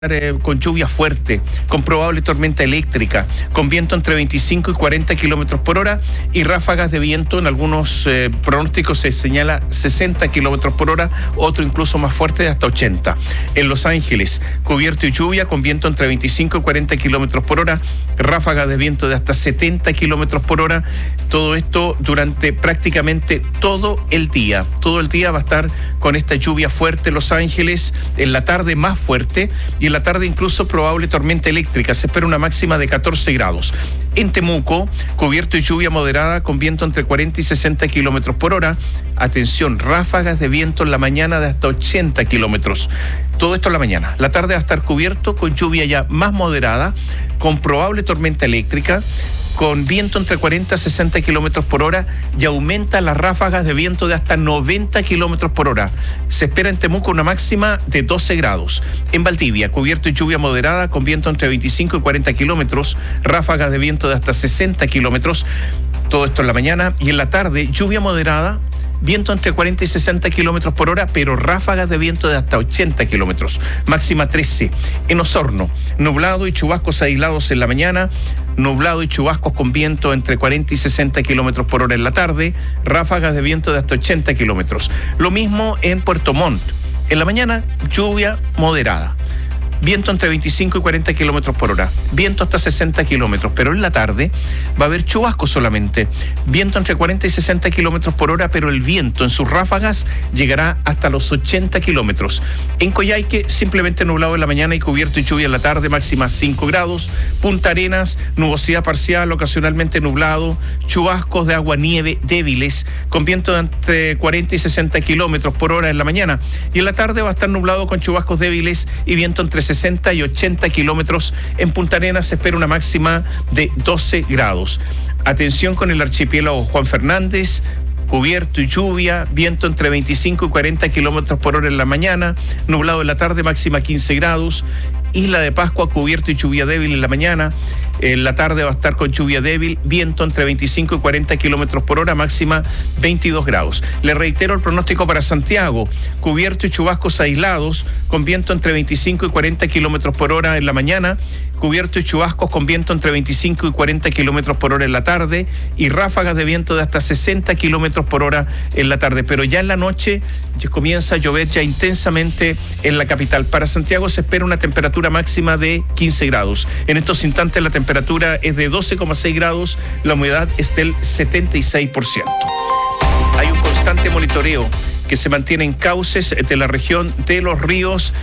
con lluvia fuerte, con probable tormenta eléctrica, con viento entre 25 y 40 kilómetros por hora y ráfagas de viento. En algunos pronósticos se señala 60 kilómetros por hora, otro incluso más fuerte de hasta 80. En Los Ángeles, cubierto y lluvia con viento entre 25 y 40 kilómetros por hora, ráfagas de viento de hasta 70 kilómetros por hora. Todo esto durante prácticamente todo el día. Todo el día va a estar con esta lluvia fuerte Los Ángeles, en la tarde más fuerte y en la tarde incluso probable tormenta eléctrica. Se espera una máxima de 14 grados. En Temuco, cubierto y lluvia moderada con viento entre 40 y 60 kilómetros por hora. Atención, ráfagas de viento en la mañana de hasta 80 kilómetros. Todo esto en la mañana. La tarde va a estar cubierto con lluvia ya más moderada, con probable tormenta eléctrica, con viento entre 40 y 60 kilómetros por hora y aumenta las ráfagas de viento de hasta 90 kilómetros por hora. Se espera en Temuco una máxima de 12 grados. En Valdivia, cubierto y lluvia moderada con viento entre 25 y 40 kilómetros, ráfagas de viento de hasta 60 kilómetros. Todo esto en la mañana. Y en la tarde, lluvia moderada, viento entre 40 y 60 kilómetros por hora, pero ráfagas de viento de hasta 80 kilómetros. Máxima 13. En Osorno, nublado y chubascos aislados en la mañana, nublado y chubascos con viento entre 40 y 60 kilómetros por hora en la tarde, ráfagas de viento de hasta 80 kilómetros. Lo mismo en Puerto Montt. En la mañana, lluvia moderada. Viento entre 25 y 40 kilómetros por hora. Viento hasta 60 kilómetros, pero en la tarde va a haber chubascos solamente. Viento entre 40 y 60 kilómetros por hora, pero el viento en sus ráfagas llegará hasta los 80 kilómetros. En Coyhaique, simplemente nublado en la mañana y cubierto y lluvia en la tarde, máxima 5 grados. Punta Arenas, nubosidad parcial, ocasionalmente nublado, chubascos de agua-nieve débiles, con viento de entre 40 y 60 kilómetros por hora en la mañana. Y en la tarde va a estar nublado con chubascos débiles y viento entre 60 y 80 kilómetros. En Punta Arenas se espera una máxima de 12 grados. Atención con el archipiélago Juan Fernández, cubierto y lluvia, viento entre 25 y 40 kilómetros por hora en la mañana, nublado en la tarde, máxima 15 grados. Isla de Pascua, cubierto y lluvia débil en la mañana. En la tarde va a estar con lluvia débil, viento entre 25 y 40 kilómetros por hora, máxima 22 grados. Le reitero el pronóstico para Santiago: cubierto y chubascos aislados, con viento entre 25 y 40 kilómetros por hora en la mañana, cubierto y chubascos con viento entre 25 y 40 kilómetros por hora en la tarde, y ráfagas de viento de hasta 60 kilómetros por hora en la tarde. Pero ya en la noche comienza a llover ya intensamente en la capital. Para Santiago se espera una temperatura máxima de 15 grados. En estos instantes la temperatura es de 12,6 grados, la humedad es del 76%. Hay un constante monitoreo que se mantiene en cauces de la región de los ríos,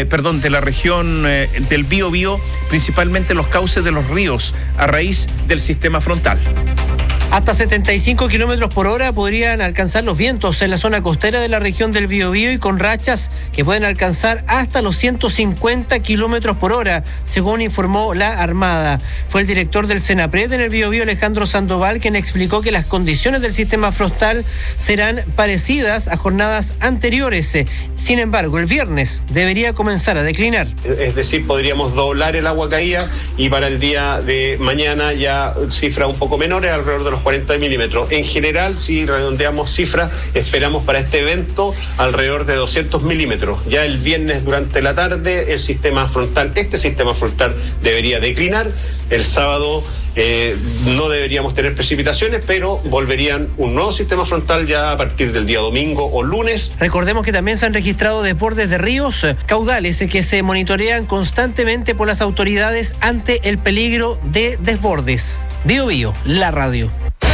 de la región del Biobío, principalmente los cauces de los ríos, a raíz del sistema frontal. Hasta 75 kilómetros por hora podrían alcanzar los vientos en la zona costera de la región del Biobío, y con rachas que pueden alcanzar hasta los 150 kilómetros por hora, según informó la Armada. Fue el director del Senapred en el Biobío, Alejandro Sandoval, quien explicó que las condiciones del sistema frontal serán parecidas a jornadas anteriores. Sin embargo, el viernes debería comenzar a declinar. Es decir, podríamos doblar el agua caída, y para el día de mañana ya cifras un poco menores, alrededor de los 40 milímetros. En general, si redondeamos cifras, esperamos para este evento alrededor de 200 milímetros. Ya el viernes durante la tarde este sistema frontal debería declinar. El sábado no deberíamos tener precipitaciones, pero volverían un nuevo sistema frontal ya a partir del día domingo o lunes. Recordemos que también se han registrado desbordes de ríos, caudales que se monitorean constantemente por las autoridades ante el peligro de desbordes. Biobío, la radio.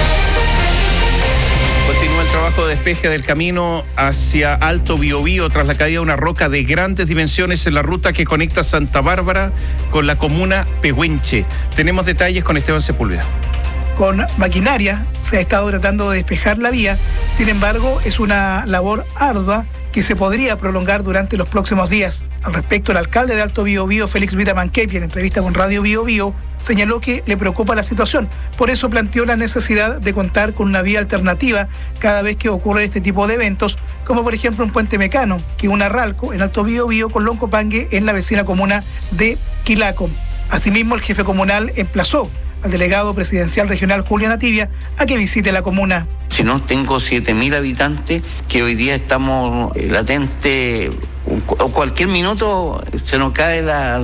Continúa el trabajo de despeje del camino hacia Alto Biobío tras la caída de una roca de grandes dimensiones en la ruta que conecta Santa Bárbara con la comuna Pehuenche. Tenemos detalles con Esteban Sepúlveda. Con maquinaria se ha estado tratando de despejar la vía, sin embargo es una labor ardua que se podría prolongar durante los próximos días. Al respecto, el alcalde de Alto Biobío, Félix Vitamanquepi, en entrevista con Radio Biobío, señaló que le preocupa la situación. Por eso planteó la necesidad de contar con una vía alternativa cada vez que ocurre este tipo de eventos, como por ejemplo un puente mecano que une Ralco en Alto Biobío con Loncopangue en la vecina comuna de Quilaco. Asimismo, el jefe comunal emplazó al delegado presidencial regional Julio Nativia a que visite la comuna. Si no, tengo 7.000 habitantes que hoy día estamos latentes, o cualquier minuto se nos cae la